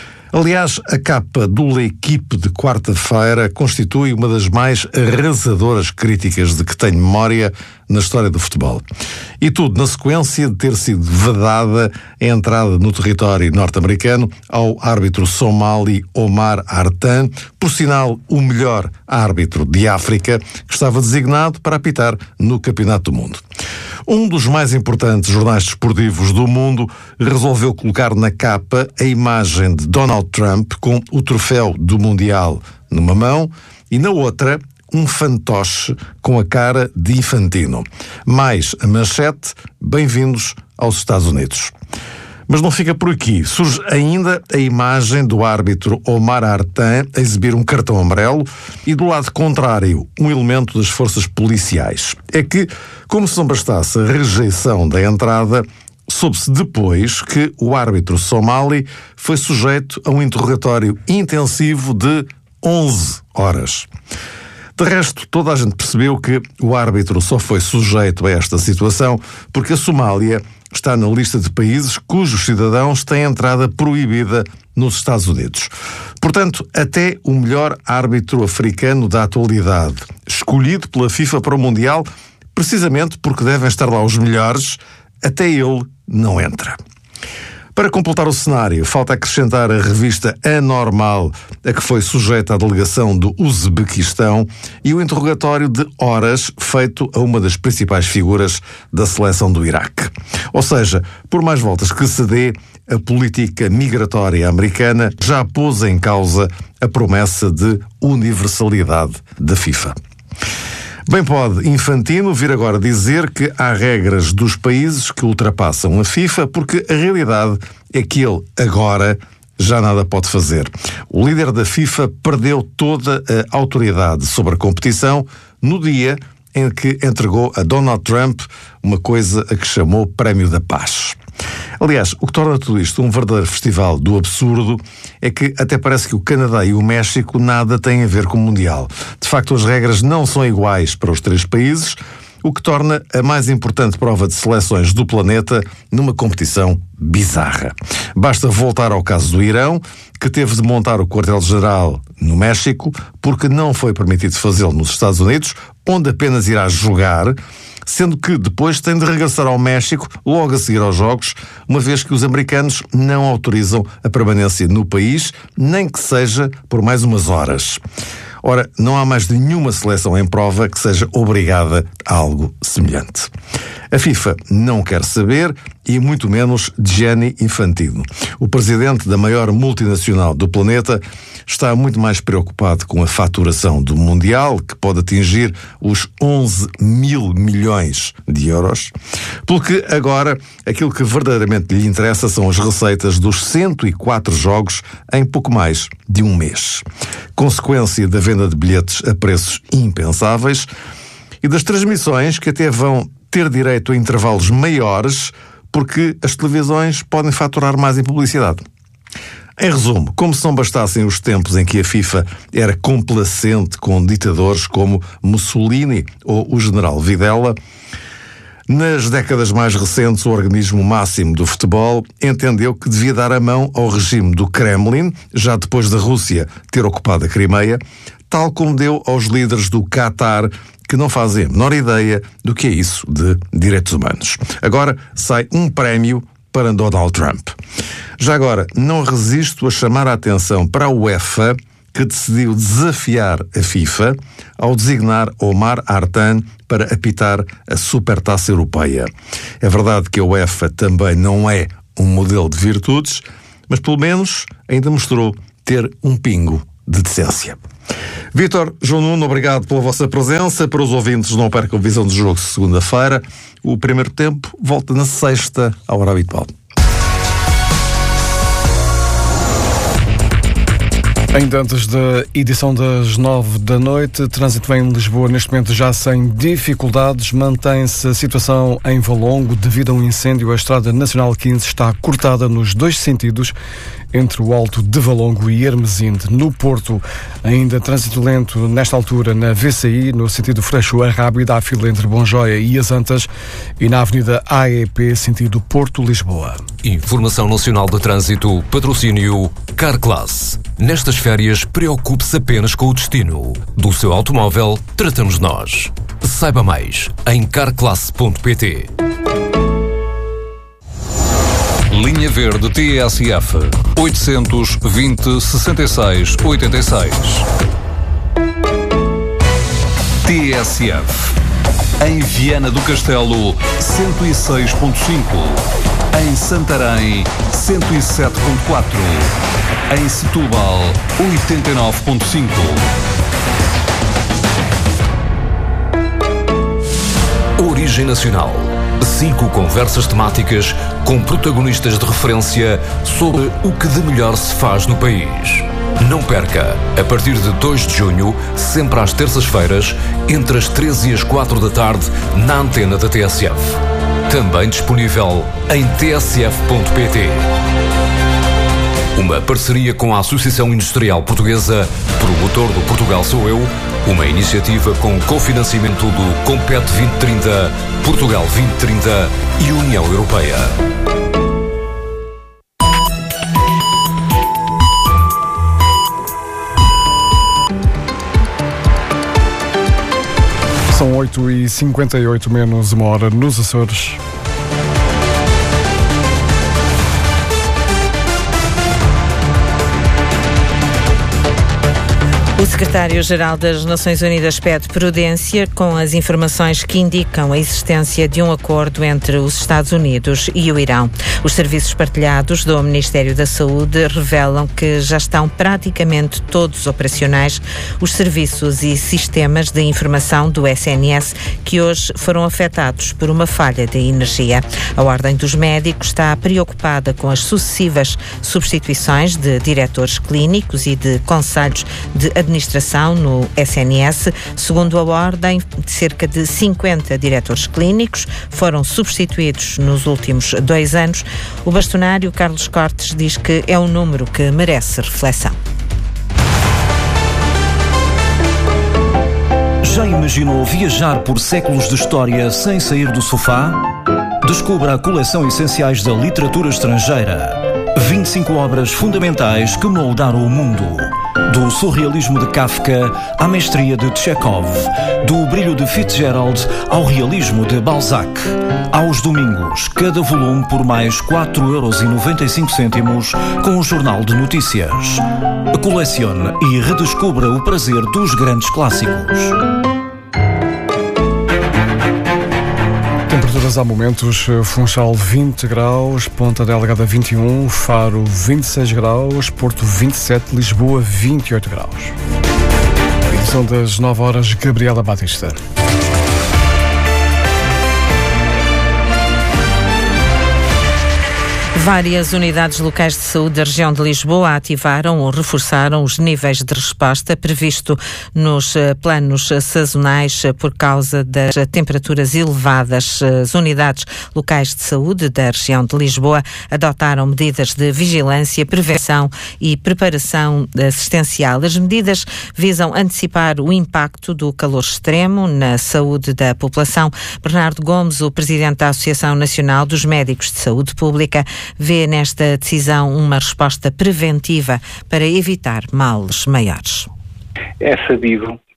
Aliás, a capa do L'Équipe de quarta-feira constitui uma das mais arrasadoras críticas de que tenho memória na história do futebol. E tudo na sequência de ter sido vedada a entrada no território norte-americano ao árbitro somali Omar Artan, por sinal o melhor árbitro de África, que estava designado para apitar no Campeonato do Mundo. Um dos mais importantes jornais desportivos do mundo resolveu colocar na capa a imagem de Donald Trump com o troféu do Mundial numa mão e na outra um fantoche com a cara de Infantino. Mais a manchete: bem-vindos aos Estados Unidos. Mas não fica por aqui. Surge ainda a imagem do árbitro Omar Artan a exibir um cartão amarelo e do lado contrário um elemento das forças policiais. É que, como se não bastasse a rejeição da entrada, soube-se depois que o árbitro somali foi sujeito a um interrogatório intensivo de onze horas. De resto, toda a gente percebeu que o árbitro só foi sujeito a esta situação porque a Somália está na lista de países cujos cidadãos têm entrada proibida nos Estados Unidos. Portanto, até o melhor árbitro africano da atualidade, escolhido pela FIFA para o Mundial, precisamente porque devem estar lá os melhores, até ele não entra. Para completar o cenário, falta acrescentar a revista Anormal, a que foi sujeita à delegação do Uzbequistão, e o interrogatório de horas feito a uma das principais figuras da seleção do Iraque. Ou seja, por mais voltas que se dê, a política migratória americana já pôs em causa a promessa de universalidade da FIFA. Bem pode Infantino vir agora dizer que há regras dos países que ultrapassam a FIFA, porque a realidade é que ele agora já nada pode fazer. O líder da FIFA perdeu toda a autoridade sobre a competição no dia em que entregou a Donald Trump uma coisa a que chamou Prémio da Paz. Aliás, o que torna tudo isto um verdadeiro festival do absurdo é que até parece que o Canadá e o México nada têm a ver com o Mundial. De facto, as regras não são iguais para os três países, o que torna a mais importante prova de seleções do planeta numa competição bizarra. Basta voltar ao caso do Irão, que teve de montar o quartel-general no México porque não foi permitido fazê-lo nos Estados Unidos, onde apenas irá jogar, sendo que depois tem de regressar ao México logo a seguir aos Jogos, uma vez que os americanos não autorizam a permanência no país, nem que seja por mais umas horas. Ora, não há mais nenhuma seleção em prova que seja obrigada a algo semelhante. A FIFA não quer saber, e muito menos Gianni Infantino. O presidente da maior multinacional do planeta está muito mais preocupado com a faturação do Mundial, que pode atingir os onze mil milhões de euros, porque agora aquilo que verdadeiramente lhe interessa são as receitas dos cento e quatro jogos em pouco mais de um mês. Consequência da venda de bilhetes a preços impensáveis e das transmissões que até vão ter direito a intervalos maiores porque as televisões podem faturar mais em publicidade. Em resumo, como se não bastassem os tempos em que a FIFA era complacente com ditadores como Mussolini ou o general Videla, nas décadas mais recentes o organismo máximo do futebol entendeu que devia dar a mão ao regime do Kremlin, já depois da Rússia ter ocupado a Crimeia, tal como deu aos líderes do Qatar, que não fazem a menor ideia do que é isso de direitos humanos. Agora sai um prémio para Donald Trump. Já agora, não resisto a chamar a atenção para a UEFA, que decidiu desafiar a FIFA ao designar Omar Artan para apitar a Supertaça Europeia. É verdade que a UEFA também não é um modelo de virtudes, mas pelo menos ainda mostrou ter um pingo de decência. Vítor, João Nuno, obrigado pela vossa presença. Para os ouvintes, não percam a visão do jogo segunda-feira. O primeiro tempo volta na sexta, à hora habitual. Ainda antes da edição das nove da noite, trânsito em Lisboa neste momento já sem dificuldades. Mantém-se a situação em Valongo devido a um incêndio. A Estrada Nacional quinze está cortada nos dois sentidos entre o Alto de Valongo e Hermesinde. No Porto, ainda trânsito lento nesta altura na V C I, no sentido Freixo a Rábida, há fila entre Bonjóia e as Antas, e na Avenida A E P, sentido Porto-Lisboa. Informação Nacional de Trânsito, patrocínio Carclass. Nestas férias, preocupe-se apenas com o destino. Do seu automóvel, tratamos nós. Saiba mais em carclass ponto pt. Linha Verde T S F oitocentos e vinte, sessenta e seis, oitenta e seis. T S F em Viana do Castelo cento e seis ponto cinco, em Santarém cento e sete ponto quatro, em Setúbal oitenta e nove ponto cinco. Origem Nacional. Cinco conversas temáticas com protagonistas de referência sobre o que de melhor se faz no país. Não perca, a partir de dois de junho, sempre às terças-feiras, entre as treze e as quatro da tarde, na antena da T S F. Também disponível em t s f ponto p t. Uma parceria com a Associação Industrial Portuguesa, promotor do Portugal Sou Eu, uma iniciativa com cofinanciamento do Compete vinte trinta, Portugal vinte trinta e União Europeia. São oito e cinquenta e oito, menos uma hora nos Açores. O secretário-geral das Nações Unidas pede prudência com as informações que indicam a existência de um acordo entre os Estados Unidos e o Irão. Os serviços partilhados do Ministério da Saúde revelam que já estão praticamente todos operacionais os serviços e sistemas de informação do S N S que hoje foram afetados por uma falha de energia. A Ordem dos Médicos está preocupada com as sucessivas substituições de diretores clínicos e de conselhos de administração administração no S N S. Segundo a Ordem, cerca de cinquenta diretores clínicos foram substituídos nos últimos dois anos. O bastonário Carlos Cortes diz que é um número que merece reflexão. Já imaginou viajar por séculos de história sem sair do sofá? Descubra a coleção Essenciais da Literatura Estrangeira. vinte e cinco obras fundamentais que moldaram o mundo. Do surrealismo de Kafka à mestria de Chekhov, do brilho de Fitzgerald ao realismo de Balzac. Aos domingos, cada volume por mais quatro euros e noventa e cinco cêntimos com o Jornal de Notícias. Colecione e redescubra o prazer dos grandes clássicos. Temperaturas há momentos: Funchal vinte graus, Ponta Delgada vinte e um, Faro vinte e seis graus, Porto vinte e sete, Lisboa vinte e oito graus. Edição das nove horas, Gabriela Batista. Várias unidades locais de saúde da região de Lisboa ativaram ou reforçaram os níveis de resposta previsto nos planos sazonais por causa das temperaturas elevadas. As unidades locais de saúde da região de Lisboa adotaram medidas de vigilância, prevenção e preparação assistencial. As medidas visam antecipar o impacto do calor extremo na saúde da população. Bernardo Gomes, o presidente da Associação Nacional dos Médicos de Saúde Pública, vê nesta decisão uma resposta preventiva para evitar males maiores. É sabido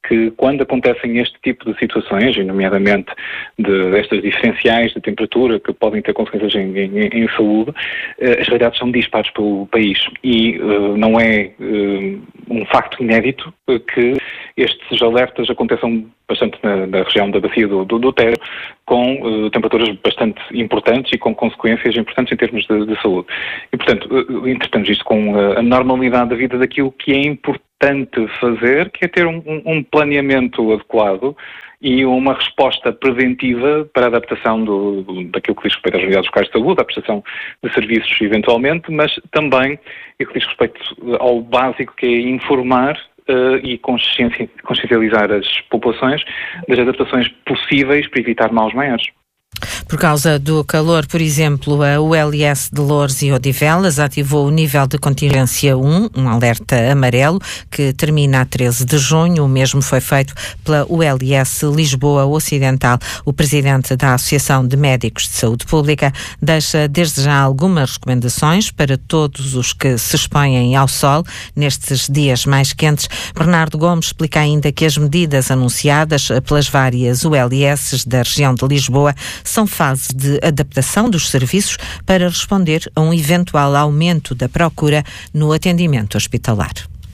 que quando acontecem este tipo de situações, e nomeadamente de, destas diferenciais de temperatura que podem ter consequências em, em, em saúde, as realidades são dispares pelo país e uh, não é uh, um facto inédito que estes alertas aconteçam bastante na, na região da bacia do, do, do Tejo, com uh, temperaturas bastante importantes e com consequências importantes em termos de, de saúde. E, portanto, uh, interpretamos isto com uh, a normalidade da vida daquilo que é importante fazer, que é ter um, um, um planeamento adequado e uma resposta preventiva para a adaptação do, do, daquilo que diz respeito às unidades locais de saúde, à prestação de serviços eventualmente, mas também o que diz respeito ao básico, que é informar Uh, e consciencializar as populações das adaptações possíveis para evitar males maiores. Por causa do calor, por exemplo, a U L S de Loures e Odivelas ativou o nível de contingência um, um alerta amarelo, que termina a treze de junho. O mesmo foi feito pela U L S Lisboa Ocidental. O presidente da Associação de Médicos de Saúde Pública deixa desde já algumas recomendações para todos os que se expõem ao sol nestes dias mais quentes. Bernardo Gomes explica ainda que as medidas anunciadas pelas várias U L S da região de Lisboa são fase de adaptação dos serviços para responder a um eventual aumento da procura no atendimento hospitalar.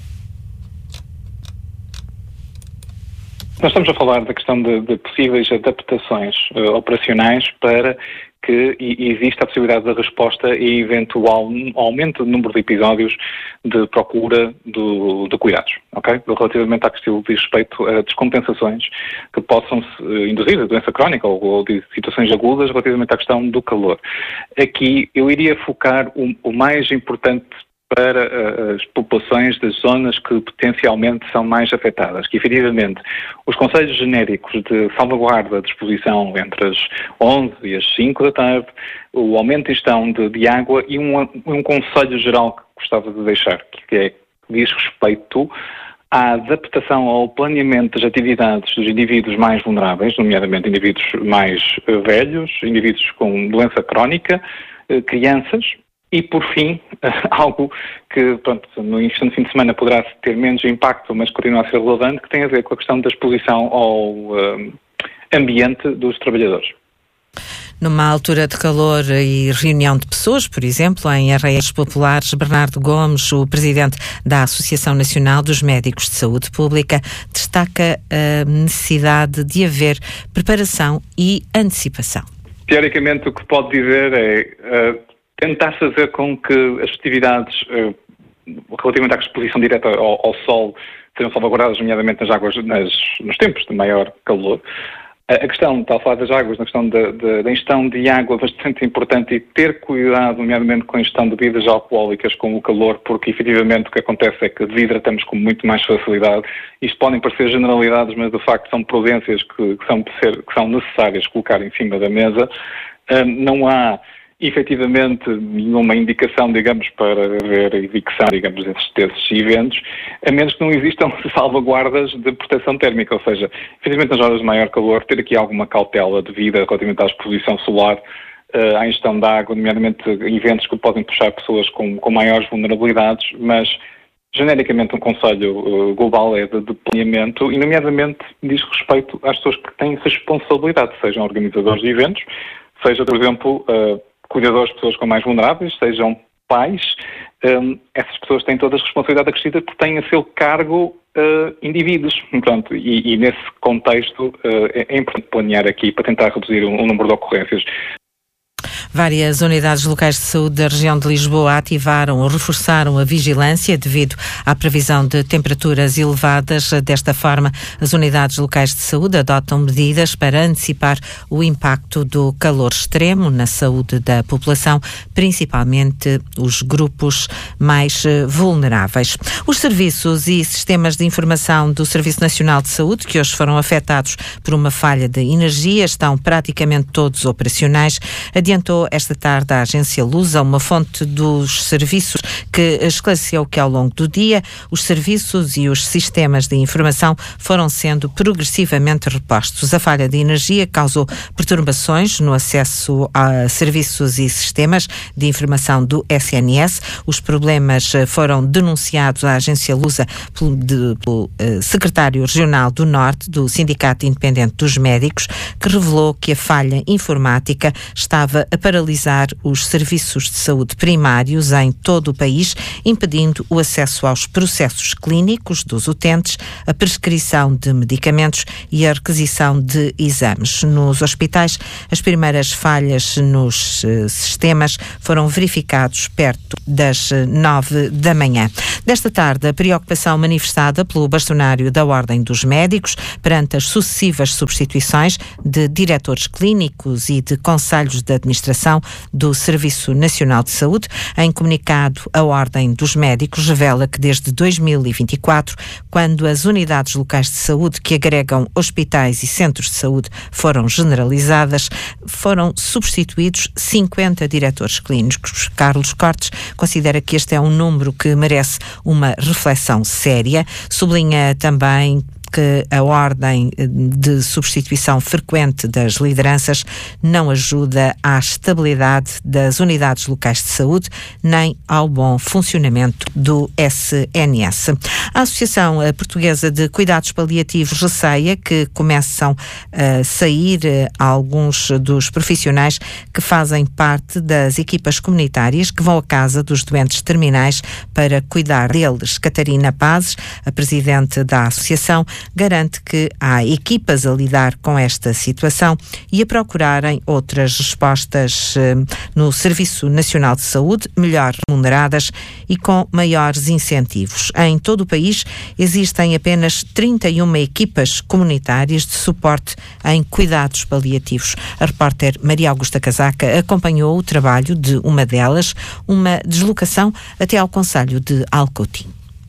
Nós estamos a falar da questão de, de possíveis adaptações uh, operacionais para que exista a possibilidade da resposta e eventual aumento do número de episódios de procura do, de cuidados, ok? Relativamente à questão de respeito a descompensações que possam induzir a doença crónica ou, ou de situações agudas relativamente à questão do calor. Aqui eu iria focar o, o mais importante para uh, as populações das zonas que potencialmente são mais afetadas, que efetivamente os conselhos genéricos de salvaguarda de exposição entre as onze e as cinco da tarde, o aumento de ingestão de, de água e um, um conselho geral que gostava de deixar, que é, diz respeito à adaptação ao planeamento das atividades dos indivíduos mais vulneráveis, nomeadamente indivíduos mais uh, velhos, indivíduos com doença crónica, uh, crianças. E, por fim, algo que, pronto, no fim de semana poderá ter menos impacto, mas continua a ser relevante, que tem a ver com a questão da exposição ao uh, ambiente dos trabalhadores. Numa altura de calor e reunião de pessoas, por exemplo, em arraiais populares, Bernardo Gomes, o presidente da Associação Nacional dos Médicos de Saúde Pública, destaca a necessidade de haver preparação e antecipação. Teoricamente, o que pode dizer é Uh, tentar fazer com que as festividades uh, relativamente à exposição direta ao, ao sol sejam salvaguardadas, nomeadamente nas águas, nas, nos tempos de maior calor. Uh, a questão, está a falar das águas, na questão da, da, da ingestão de água é bastante importante e ter cuidado, nomeadamente com a ingestão de bebidas alcoólicas com o calor, porque efetivamente o que acontece é que desidratamos com muito mais facilidade. Isto podem parecer generalidades, mas de facto são prudências que, que, são, que são necessárias colocar em cima da mesa. Uh, não há efetivamente nenhuma indicação, digamos, para haver evicção, digamos, desses, desses eventos, a menos que não existam salvaguardas de proteção térmica, ou seja, efetivamente nas horas de maior calor, ter aqui alguma cautela devida relativamente à exposição solar, uh, à ingestão de água, nomeadamente eventos que podem puxar pessoas com, com maiores vulnerabilidades, mas genericamente um conselho uh, global é de, de planeamento e nomeadamente diz respeito às pessoas que têm responsabilidade, sejam organizadores de eventos, seja, por exemplo, uh, cuidadores de pessoas com mais vulneráveis, sejam pais, um, essas pessoas têm todas a responsabilidade acrescida porque têm a seu cargo uh, indivíduos. Pronto, e, e nesse contexto uh, é, é importante planear aqui para tentar reduzir o, o número de ocorrências. Várias unidades locais de saúde da região de Lisboa ativaram ou reforçaram a vigilância devido à previsão de temperaturas elevadas. Desta forma, as unidades locais de saúde adotam medidas para antecipar o impacto do calor extremo na saúde da população, principalmente os grupos mais vulneráveis. Os serviços e sistemas de informação do Serviço Nacional de Saúde, que hoje foram afetados por uma falha de energia, estão praticamente todos operacionais, adiantou alertou esta tarde a agência Lusa, uma fonte dos serviços, que esclareceu que ao longo do dia os serviços e os sistemas de informação foram sendo progressivamente repostos. A falha de energia causou perturbações no acesso a serviços e sistemas de informação do S N S. Os problemas foram denunciados à agência Lusa pelo, de, pelo uh, secretário regional do Norte do Sindicato Independente dos Médicos, que revelou que a falha informática estava a paralisar os serviços de saúde primários em todo o país, impedindo o acesso aos processos clínicos dos utentes, a prescrição de medicamentos e a requisição de exames. Nos hospitais, as primeiras falhas nos uh, sistemas foram verificados perto das nove da manhã. Desta tarde, a preocupação manifestada pelo bastonário da Ordem dos Médicos perante as sucessivas substituições de diretores clínicos e de conselhos de administração do Serviço Nacional de Saúde. Em comunicado, a Ordem dos Médicos revela que desde dois mil e vinte e quatro, quando as unidades locais de saúde que agregam hospitais e centros de saúde foram generalizadas, foram substituídos cinquenta diretores clínicos. Carlos Cortes considera que este é um número que merece uma reflexão séria. Sublinha também que a ordem de substituição frequente das lideranças não ajuda à estabilidade das unidades locais de saúde nem ao bom funcionamento do S N S. A Associação Portuguesa de Cuidados Paliativos receia que começam a sair alguns dos profissionais que fazem parte das equipas comunitárias que vão à casa dos doentes terminais para cuidar deles. Catarina Pazes, a presidente da associação, garante que há equipas a lidar com esta situação e a procurarem outras respostas eh, no Serviço Nacional de Saúde, melhor remuneradas e com maiores incentivos. Em todo o país existem apenas trinta e uma equipas comunitárias de suporte em cuidados paliativos. A repórter Maria Augusta Casaca acompanhou o trabalho de uma delas, uma deslocação até ao concelho de Alcoutim.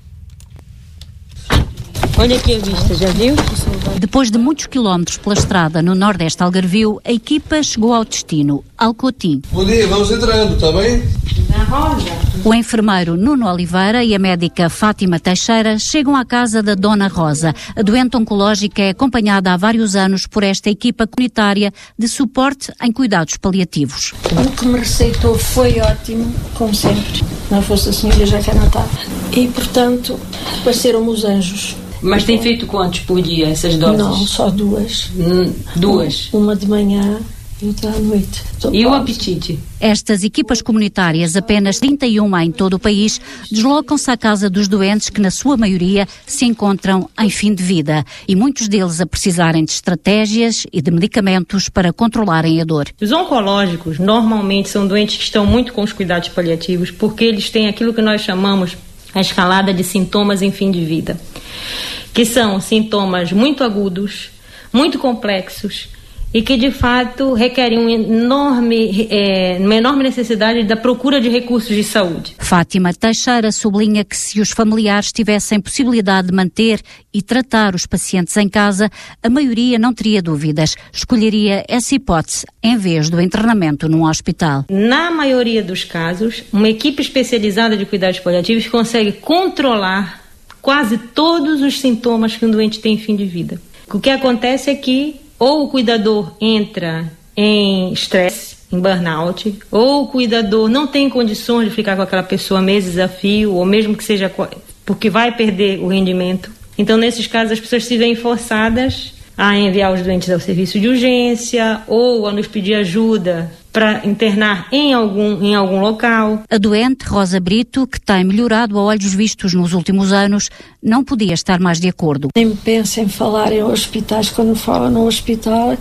Olha aqui a vista, já viu? Depois de muitos quilómetros pela estrada no Nordeste Algarvio, a equipa chegou ao destino, Alcoutim. Bom dia, vamos entrando, está bem? Na roda. O enfermeiro Nuno Oliveira e a médica Fátima Teixeira chegam à casa da Dona Rosa. A doente oncológica é acompanhada há vários anos por esta equipa comunitária de suporte em cuidados paliativos. O que me receitou foi ótimo, como sempre. Não fosse assim, eu já cá não estava. E, portanto, apareceram-me os anjos. Mas tem feito quantos por dia, essas doses? Não, só duas. Hum, duas? Uma de manhã e outra à noite. Estou e pausa. o apetite? Estas equipas comunitárias, apenas trinta e uma em todo o país, deslocam-se à casa dos doentes que, na sua maioria, se encontram em fim de vida e muitos deles a precisarem de estratégias e de medicamentos para controlarem a dor. Os oncológicos normalmente são doentes que estão muito com os cuidados paliativos porque eles têm aquilo que nós chamamos a escalada de sintomas em fim de vida, que são sintomas muito agudos, muito complexos e que de fato requerem um enorme, é, uma enorme necessidade da procura de recursos de saúde. Fátima Teixeira sublinha que se os familiares tivessem possibilidade de manter e tratar os pacientes em casa, a maioria não teria dúvidas, escolheria essa hipótese em vez do internamento num hospital. Na maioria dos casos, uma equipe especializada de cuidados paliativos consegue controlar quase todos os sintomas que um doente tem em fim de vida. O que acontece é que ou o cuidador entra em estresse, em burnout, ou o cuidador não tem condições de ficar com aquela pessoa meses a fio, ou mesmo que seja porque vai perder o rendimento. Então, nesses casos, as pessoas se veem forçadas a enviar os doentes ao serviço de urgência ou a nos pedir ajuda para internar em algum, em algum local. A doente, Rosa Brito, que tem melhorado a olhos vistos nos últimos anos, não podia estar mais de acordo. Nem penso em falar em hospitais. Quando falo num hospital,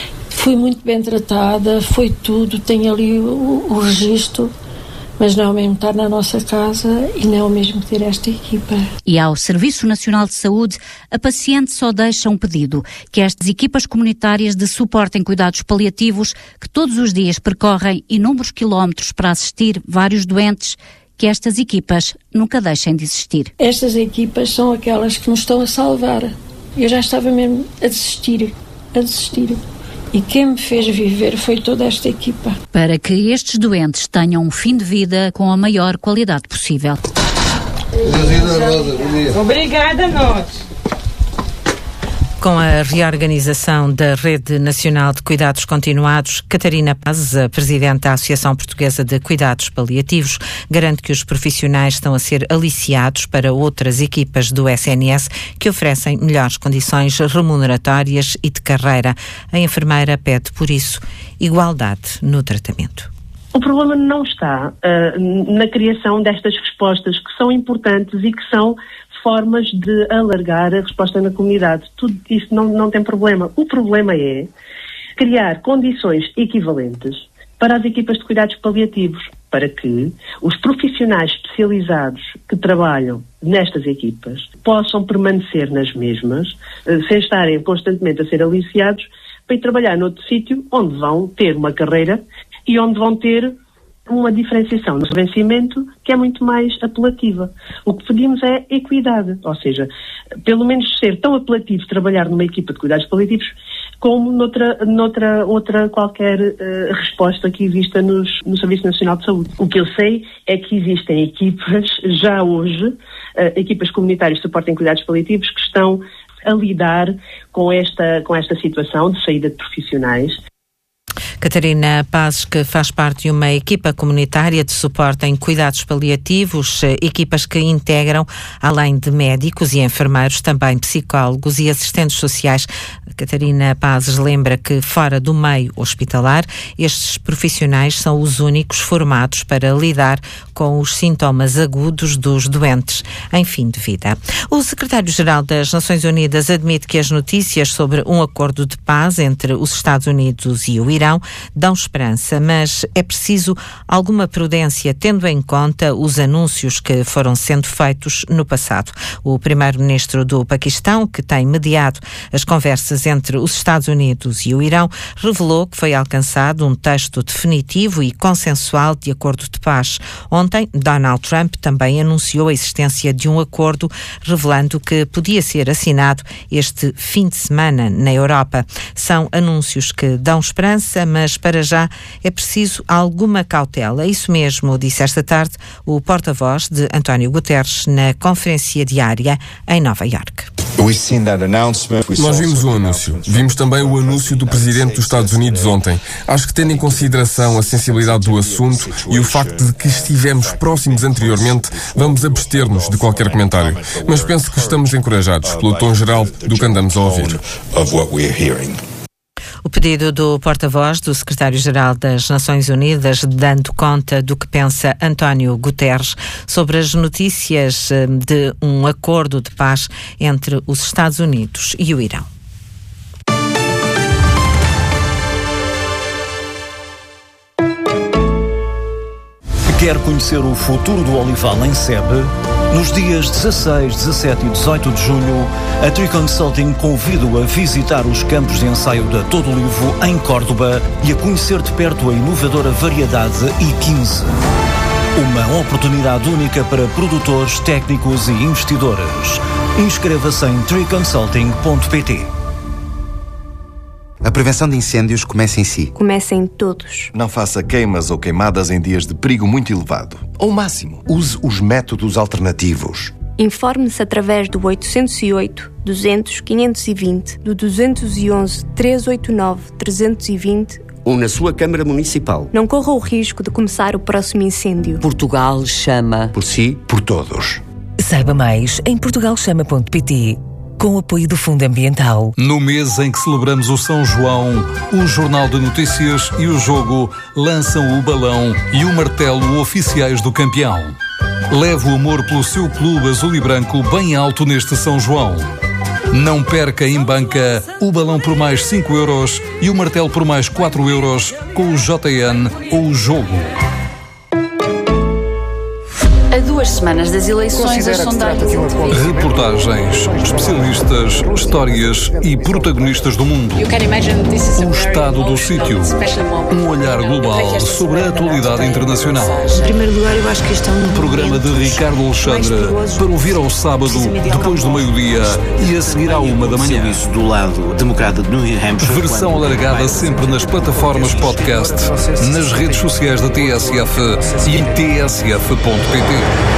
fui muito bem tratada, foi tudo, tenho ali o, o registro. Mas não é o mesmo estar na nossa casa e não é o mesmo ter esta equipa. E ao Serviço Nacional de Saúde, a paciente só deixa um pedido, que estas equipas comunitárias de suporte em cuidados paliativos, que todos os dias percorrem inúmeros quilómetros para assistir vários doentes, que estas equipas nunca deixem de existir. Estas equipas são aquelas que nos estão a salvar. Eu já estava mesmo a desistir, a desistir. E quem me fez viver foi toda esta equipa. Para que estes doentes tenham um fim de vida com a maior qualidade possível. Obrigada, nós. Com a reorganização da Rede Nacional de Cuidados Continuados, Catarina Paz, a Presidente da Associação Portuguesa de Cuidados Paliativos, garante que os profissionais estão a ser aliciados para outras equipas do S N S que oferecem melhores condições remuneratórias e de carreira. A enfermeira pede, por isso, igualdade no tratamento. O problema não está uh, na criação destas respostas que são importantes e que são formas de alargar a resposta na comunidade. Tudo isso não, não tem problema. O problema é criar condições equivalentes para as equipas de cuidados paliativos, para que os profissionais especializados que trabalham nestas equipas possam permanecer nas mesmas, uh, sem estarem constantemente a ser aliciados para ir trabalhar noutro sítio onde vão ter uma carreira e onde vão ter uma diferenciação no vencimento que é muito mais apelativa. O que pedimos é equidade, ou seja, pelo menos ser tão apelativo trabalhar numa equipa de cuidados paliativos como noutra, noutra outra qualquer uh, resposta que exista nos, no Serviço Nacional de Saúde. O que eu sei é que existem equipas, já hoje, uh, equipas comunitárias de suporte em cuidados paliativos que estão a lidar com esta, com esta situação de saída de profissionais. Catarina Paz, que faz parte de uma equipa comunitária de suporte em cuidados paliativos, equipas que integram, além de médicos e enfermeiros, também psicólogos e assistentes sociais. Catarina Paz lembra que, fora do meio hospitalar, estes profissionais são os únicos formados para lidar com os sintomas agudos dos doentes em fim de vida. O secretário-geral das Nações Unidas admite que as notícias sobre um acordo de paz entre os Estados Unidos e o Irão dão esperança, mas é preciso alguma prudência, tendo em conta os anúncios que foram sendo feitos no passado. O primeiro-ministro do Paquistão, que tem mediado as conversas entre os Estados Unidos e o Irão, revelou que foi alcançado um texto definitivo e consensual de acordo de paz. Ontem, Donald Trump também anunciou a existência de um acordo, revelando que podia ser assinado este fim de semana na Europa. São anúncios que dão esperança, mas para já é preciso alguma cautela. Isso mesmo, disse esta tarde o porta-voz de António Guterres na conferência diária em Nova Iorque. Nós vimos o anúncio. Vimos também o anúncio do Presidente dos Estados Unidos ontem. Acho que, tendo em consideração a sensibilidade do assunto e o facto de que estivemos próximos anteriormente, vamos abster-nos de qualquer comentário. Mas penso que estamos encorajados pelo tom geral do que andamos a ouvir. O pedido do porta-voz do secretário-geral das Nações Unidas, dando conta do que pensa António Guterres sobre as notícias de um acordo de paz entre os Estados Unidos e o Irão. Quer conhecer o futuro do olival em Sebe? Nos dias dezasseis, dezassete e dezoito de julho, a Tree Consulting convida-o a visitar os campos de ensaio da Todo Olivo em Córdoba e a conhecer de perto a inovadora variedade I quinze. Uma oportunidade única para produtores, técnicos e investidores. Inscreva-se em tree consulting ponto pt. A prevenção de incêndios começa em si. Começa em todos. Não faça queimas ou queimadas em dias de perigo muito elevado. Ou máximo. Use os métodos alternativos. Informe-se através do oitocentos e oito, duzentos, quinhentos e vinte, do duzentos e onze, trezentos e oitenta e nove, trezentos e vinte ou na sua Câmara Municipal. Não corra o risco de começar o próximo incêndio. Portugal chama. Por si, por todos. Saiba mais em portugal chama ponto pt. Com o apoio do Fundo Ambiental. No mês em que celebramos o São João, o Jornal de Notícias e o Jogo lançam o balão e o martelo oficiais do campeão. Leve o amor pelo seu clube azul e branco bem alto neste São João. Não perca em banca o balão por mais cinco euros e o martelo por mais quatro euros com o J N ou o Jogo. A duas semanas das eleições, as sondagens... Reportagens, especialistas, histórias e protagonistas do mundo. O estado do sítio. Um olhar global sobre a atualidade internacional. Em primeiro lugar, eu acho que este é um programa de Ricardo Alexandre para ouvir ao sábado, depois do meio-dia e a seguir à uma da manhã. Do lado democrata de New Hampshire. Versão alargada sempre nas plataformas podcast, nas redes sociais da T S F e em t s f ponto p t.